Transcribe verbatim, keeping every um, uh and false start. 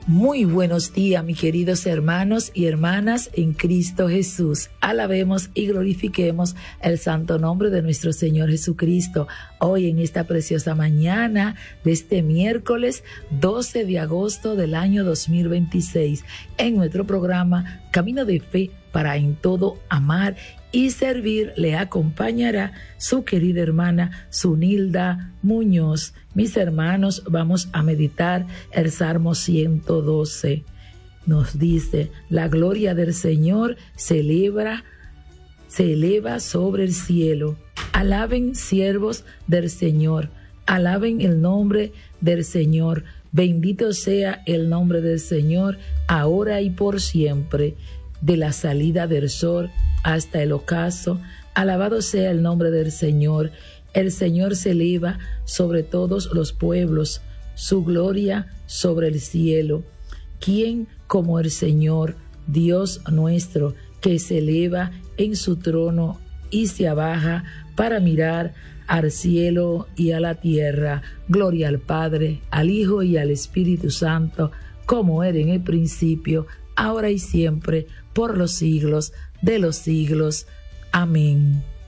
Muy buenos días, mis queridos hermanos y hermanas en Cristo Jesús. Alabemos y glorifiquemos el santo nombre de nuestro Señor Jesucristo. Hoy en esta preciosa mañana de este miércoles doce de agosto del año dos mil veintiséis, en nuestro programa Camino de Fe para en todo amar y servir, le acompañará su querida hermana Zunilda Muñoz. Mis hermanos, vamos a meditar el Salmo ciento doce. Nos dice: la gloria del Señor se eleva, se eleva sobre el cielo. Alaben siervos del Señor, alaben el nombre del Señor. Bendito sea el nombre del Señor, ahora y por siempre. De la salida del sol hasta el ocaso, alabado sea el nombre del Señor. El Señor se eleva sobre todos los pueblos, su gloria sobre el cielo. ¿Quién como el Señor, Dios nuestro, que se eleva en su trono y se abaja para mirar al cielo y a la tierra? Gloria al Padre, al Hijo y al Espíritu Santo, como era en el principio, ahora y siempre, por los siglos de los siglos. Amén.